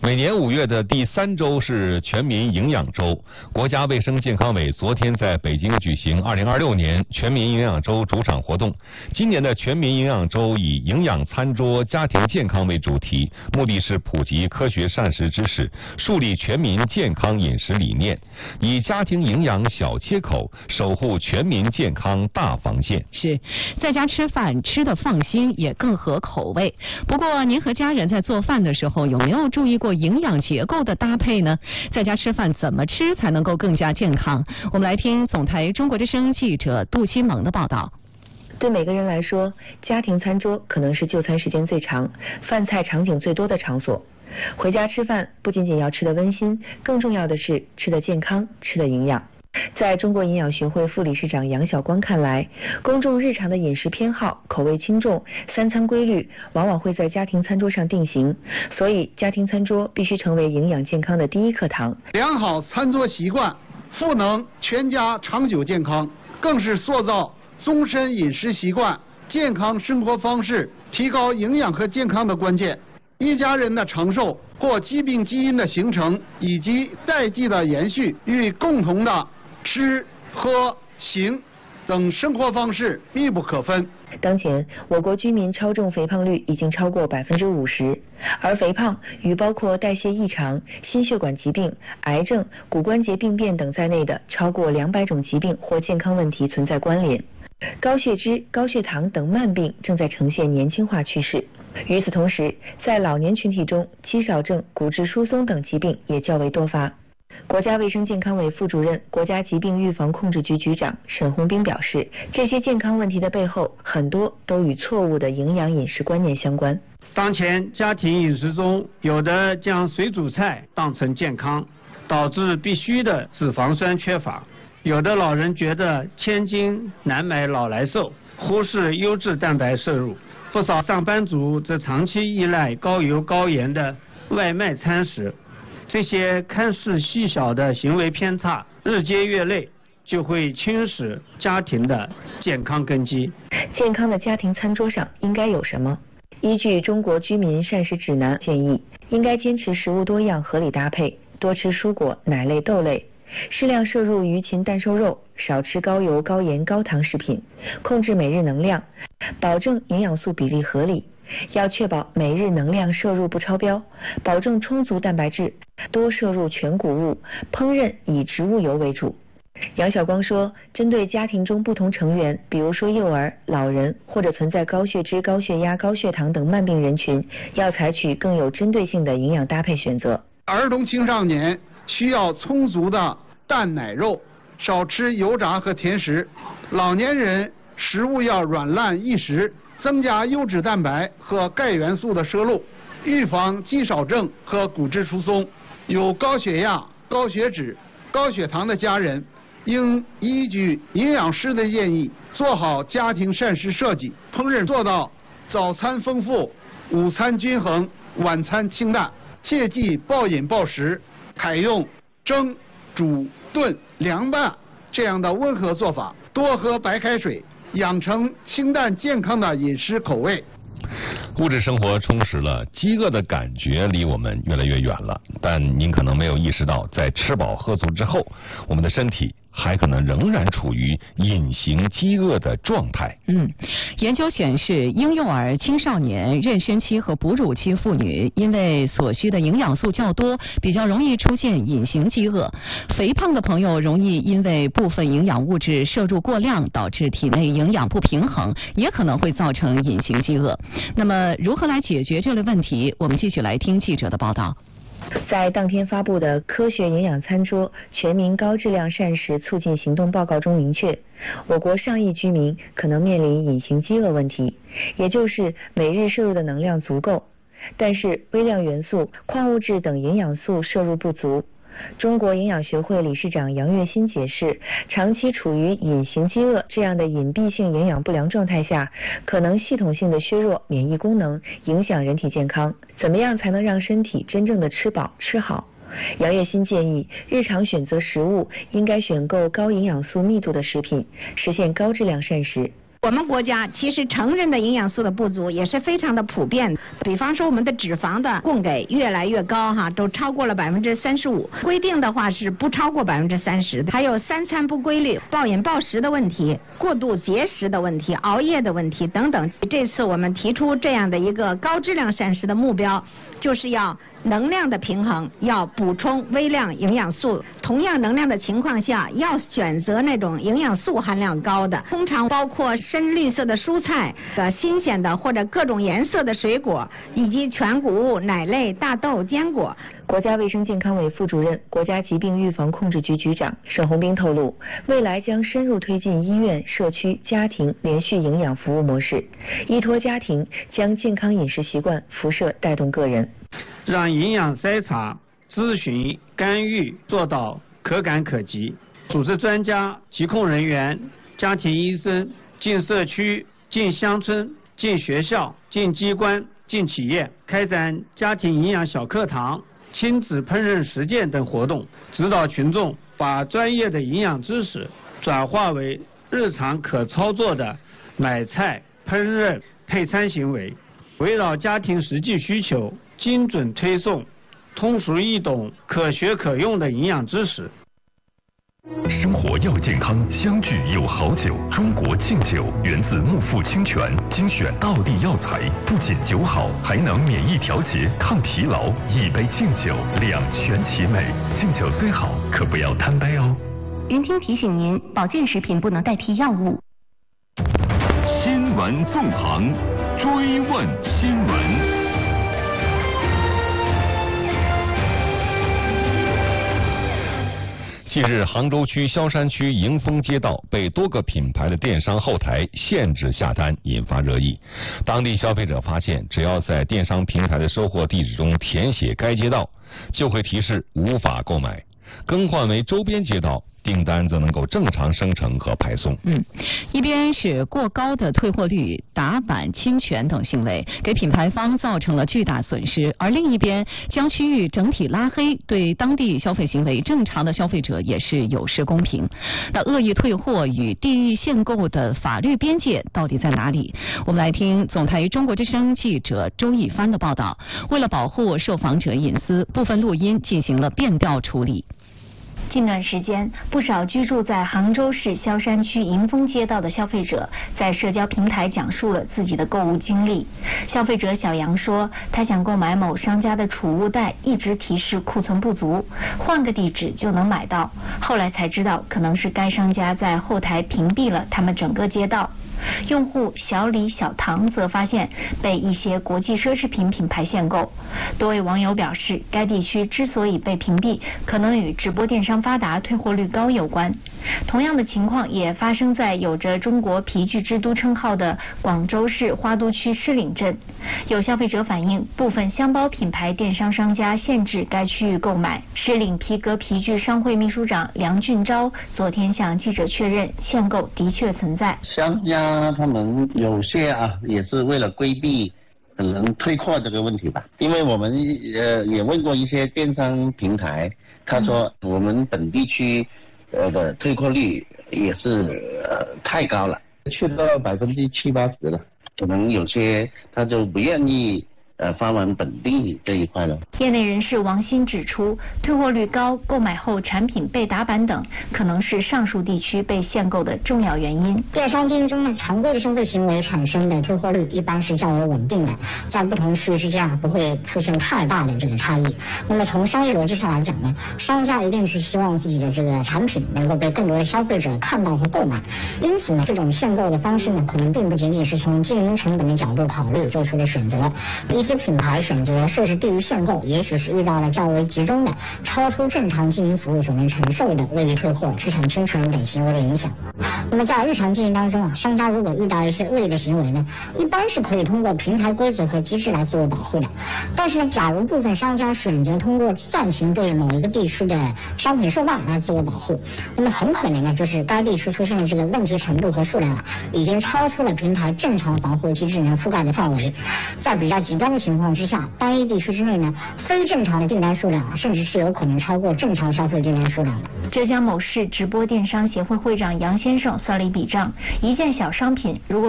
每年5月的第3周是全民营养周。国家卫生健康委昨天在北京举行2026年全民营养周主场活动。今年的全民营养周以营养餐桌、家庭健康为主题，目的是普及科学膳食知识，树立全民健康饮食理念，以家庭营养小切口，守护全民健康大防线。 是，在家吃饭吃得放心，也更合口味。不过，您和家人在做饭的时候，有没有注意过营养结构的搭配呢？在家吃饭怎么吃才能够更加健康？我们来听总台中国之声记者杜新萌的报道。 对每个人来说，家庭餐桌可能是就餐时间最长、饭菜场景最多的场所。回家吃饭不仅仅要吃得温馨，更重要的是吃得健康、吃得营养。在中国营养学会副理事长杨晓光看来，公众日常的饮食偏好、口味轻重、三餐规律，往往会在家庭餐桌上定型，所以家庭餐桌必须成为营养健康的第一课堂。 良好餐桌习惯赋能全家长久健康，更是塑造终身饮食习惯、健康生活方式、提高营养和健康的关键。一家人的长寿或疾病基因的形成以及代际的延续，与共同的吃、喝、行等生活方式密不可分。 当前，我国居民超重肥胖率已经超过50%，而肥胖与包括代谢异常、心血管疾病、癌症、骨关节病变等在内的超过200种疾病或健康问题存在关联。高血脂、高血糖等慢病正在呈现年轻化趋势。与此同时，在老年群体中，肌少症、骨质疏松等疾病也较为多发。国家卫生健康委副主任、国家疾病预防控制局局长沈洪兵表示，这些健康问题的背后，很多都与错误的营养饮食观念相关。 当前家庭饮食中，有的将水煮菜当成健康，导致必需的脂肪酸缺乏；有的老人觉得千金难买老来瘦，忽视优质蛋白摄入。不少上班族则长期依赖高油高盐的外卖餐食，这些看似细小的行为偏差，日积月累，就会侵蚀家庭的健康根基。 健康的家庭餐桌上应该有什么？依据《中国居民膳食指南》建议，应该坚持食物多样合理搭配，多吃蔬果、奶类、豆类，适量摄入鱼禽蛋瘦肉，少吃高油高盐高糖食品，控制每日能量，保证营养素比例合理，要确保每日能量摄入不超标，保证充足蛋白质，多摄入全谷物，烹饪以植物油为主。杨晓光说，针对家庭中不同成员，比如说幼儿、老人或者存在高血脂、高血压、高血糖等慢病人群，要采取更有针对性的营养搭配选择。 儿童青少年需要充足的蛋奶肉，少吃油炸和甜食。老年人食物要软烂易食，增加优质蛋白和钙元素的摄入，预防肌少症和骨质疏松。有高血压、高血脂、高血糖的家人，应依据营养师的建议，做好家庭膳食设计，烹饪做到早餐丰富、午餐均衡、晚餐清淡，切忌暴饮暴食，采用蒸、煮、炖、凉拌这样的温和做法，多喝白开水，养成清淡健康的饮食口味。 物质生活充实了，饥饿的感觉离我们越来越远了。但您可能没有意识到，在吃饱喝足之后，我们的身体还可能仍然处于隐形饥饿的状态。 研究显示，婴幼儿、青少年、妊娠期和哺乳期妇女因为所需的营养素较多，比较容易出现隐形饥饿。肥胖的朋友容易因为部分营养物质摄入过量，导致体内营养不平衡，也可能会造成隐形饥饿。那么，如何来解决这类问题？我们继续来听记者的报道。 在当天发布的《科学营养餐桌全民高质量膳食促进行动报告》中明确，我国上亿居民可能面临隐形饥饿问题，也就是每日摄入的能量足够，但是微量元素、矿物质等营养素摄入不足。中国营养学会理事长杨月新解释，长期处于隐形饥饿这样的隐蔽性营养不良状态下，可能系统性的削弱免疫功能，影响人体健康。怎么样才能让身体真正的吃饱吃好？杨月新建议，日常选择食物应该选购高营养素密度的食品，实现高质量膳食。 我们国家其实成人的营养素的不足也是非常的普遍，比方说我们的脂肪的供给越来越高哈，都超过了35%，规定的话是不超过30%，还有3餐不规律、暴饮暴食的问题、过度节食的问题、熬夜的问题等等。这次我们提出这样的一个高质量膳食的目标，就是要能量的平衡，要补充微量营养素。同样能量的情况下，要选择那种营养素含量高的，通常包括深绿色的蔬菜、新鲜的或者各种颜色的水果，以及全谷物、奶类、大豆、坚果。 国家卫生健康委副主任、国家疾病预防控制局局长沈宏斌透露，未来将深入推进医院、社区、家庭连续营养服务模式，依托家庭，将健康饮食习惯辐射带动个人， 让营养筛查、咨询、干预做到可感可及，组织专家、疾控人员、家庭医生进社区、进乡村、进学校、进机关、进企业，开展家庭营养小课堂、亲子烹饪实践等活动，指导群众把专业的营养知识转化为日常可操作的买菜、烹饪、配餐行为，围绕家庭实际需求，精准推送通俗易懂、可学可用的营养知识。 生活要健康，相聚有好酒。中国劲酒源自木富清泉，精选道地药材，不仅酒好，还能免疫调节、抗疲劳。一杯劲酒，两全其美。劲酒虽好，可不要贪杯哦。 云听提醒您，保健食品不能代替药物。 新闻纵横，追问新闻。 近日，杭州区萧山区迎丰街道被多个品牌的电商后台限制下单，引发热议。当地消费者发现，只要在电商平台的收货地址中填写该街道，就会提示无法购买，更换为周边街道，订单则能够正常生成和派送。 一边是过高的退货率、打板侵权等行为给品牌方造成了巨大损失，而另一边将区域整体拉黑，对当地消费行为正常的消费者也是有失公平。那恶意退货与地域限购的法律边界到底在哪里？我们来听总台中国之声记者周一帆的报道。为了保护受访者隐私，部分录音进行了变调处理。 近段时间，不少居住在杭州市萧山区迎丰街道的消费者在社交平台讲述了自己的购物经历。消费者小杨说，他想购买某商家的储物袋，一直提示库存不足，换个地址就能买到。后来才知道，可能是该商家在后台屏蔽了他们整个街道。用户小李、小唐则发现被一些国际奢侈品品牌限购。多位网友表示，该地区之所以被屏蔽，可能与直播电商发达、退货率高有关。同样的情况也发生在有着中国皮具之都称号的广州市花都区狮岭镇。有消费者反映，部分箱包品牌电商商家限制该区域购买。狮岭皮革皮具商会秘书长梁俊钊昨天向记者确认，限购的确存在。 商家他们有些也是为了规避可能退货这个问题吧，因为我们也问过一些电商平台，他说我们本地区的退货率也是太高了，去到70%-80%了，可能有些他就不愿意发往本地这一块了。 业内人士王鑫指出，退货率高、购买后产品被打板等，可能是上述地区被限购的重要原因。 电商经营中呢，常规的消费行为产生的退货率一般是较为稳定的，在不同区域之间不会出现太大的这个差异。那么从商业逻辑上来讲呢，商家一定是希望自己的这个产品能够被更多的消费者看到和购买，因此呢，这种限购的方式呢，可能并不仅仅是从经营成本的角度考虑做出的选择。一些品牌选择设置地域限购，也许是遇到了较为集中的、超出正常经营服务所能承受的恶意退货、资产侵权等行为的影响。那么在日常经营当中商家如果遇到一些恶意的行为呢，一般是可以通过平台规则和机制来自我保护的。但是呢，假如部分商家选择通过暂停对某一个地区的商品售卖来自我保护，那么很可能呢，就是该地区出现的这个问题程度和数量已经超出了平台正常防护机制能覆盖的范围。在比较极端的情况之下，单一地区之内呢，非正常的订单数量甚至是有可能超过正常消费订单数量的。 浙江某市直播电商协会会长杨先生算了一笔账，一件小商品如果